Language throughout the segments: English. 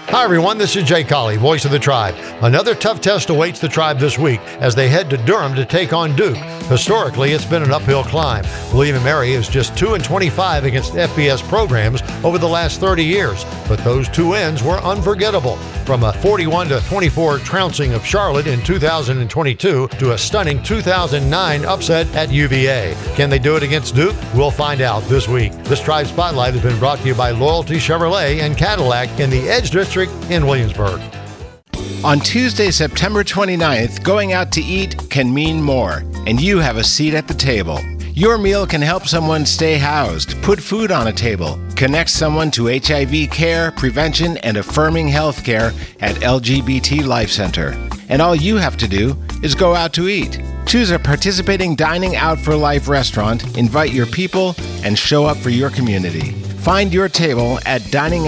Hi everyone, this is Jay Colley, voice of the Tribe. Another tough test awaits the Tribe this week as they head to Durham to take on Duke. Historically, it's been an uphill climb. William & Mary is just 2-25 against FBS programs over the last 30 years, but those two wins were unforgettable. From a 41-24 trouncing of Charlotte in 2022 to a stunning 2009 upset at UVA. Can they do it against Duke? We'll find out this week. This Tribe Spotlight has been brought to you by Loyalty Chevrolet and Cadillac in the Edge District in Williamsburg. On Tuesday, September 29th, going out to eat can mean more, and you have a seat at the table. Your meal can help someone stay housed, put food on a table, connect someone to HIV care, prevention, and affirming health care at LGBT Life Center. And all you have to do is go out to eat. Choose a participating Dining Out for Life restaurant, invite your people, and show up for your community. Find your table at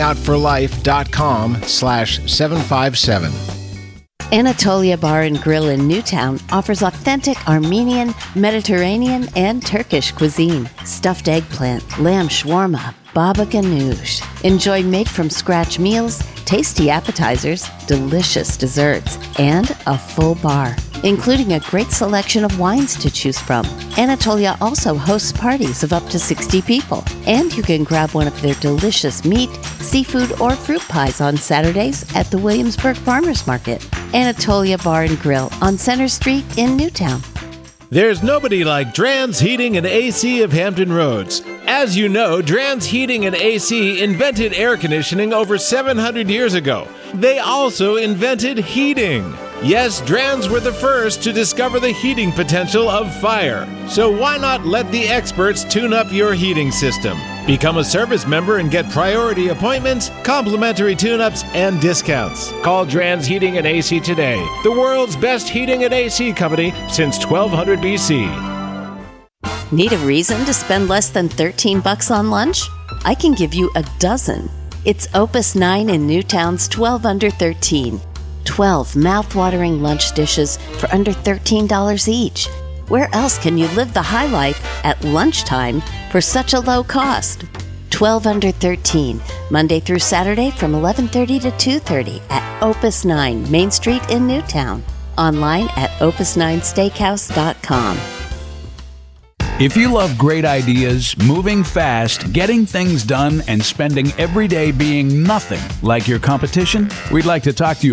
diningoutforlife.com/757. Anatolia Bar and Grill in Newtown offers authentic Armenian, Mediterranean, and Turkish cuisine. Stuffed eggplant, lamb shawarma, baba ganoush. Enjoy made-from-scratch meals, tasty appetizers, delicious desserts, and a full bar, including a great selection of wines to choose from. Anatolia also hosts parties of up to 60 people, and you can grab one of their delicious meat, seafood, or fruit pies on Saturdays at the Williamsburg Farmers Market. Anatolia Bar and Grill on Center Street in Newtown. There's nobody like Drans Heating and AC of Hampton Roads. As you know, Drans Heating and AC invented air conditioning over 700 years ago. They also invented heating. Yes, Drans were the first to discover the heating potential of fire. So why not let the experts tune up your heating system? Become a service member and get priority appointments, complimentary tune-ups, and discounts. Call Drans Heating and AC today, the world's best heating and AC company since 1200 BC. Need a reason to spend less than $13 on lunch? I can give you a dozen. It's Opus 9 in Newtown's 12 under 13. 12 mouth-watering lunch dishes for under $13 each. Where else can you live the high life at lunchtime for such a low cost? 12 under 13, Monday through Saturday from 11:30 to 2:30 at Opus 9, Main Street in Newtown. Online at opus9steakhouse.com. If you love great ideas, moving fast, getting things done, and spending every day being nothing like your competition, we'd like to talk to you